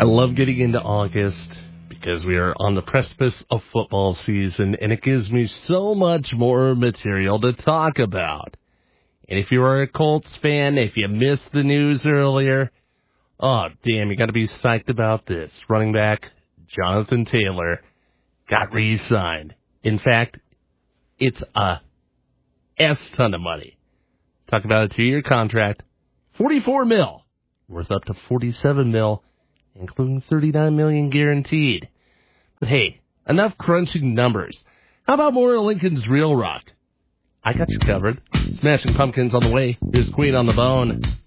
I love getting into August because we are on the precipice of football season, and it gives me so much more material to talk about. And if you are a Colts fan, if you missed the news earlier, oh, damn, you got to be psyched about this. Running back Jonathan Taylor got re-signed. In fact, it's a S-ton of money. Talk about a 2-year contract, $44 million, worth up to $47 million, including $39 million guaranteed. But hey, enough crunching numbers. How about more of Lincoln's Real Rock? I got you covered. Smashing Pumpkins on the way. Here's Queen on the Bone.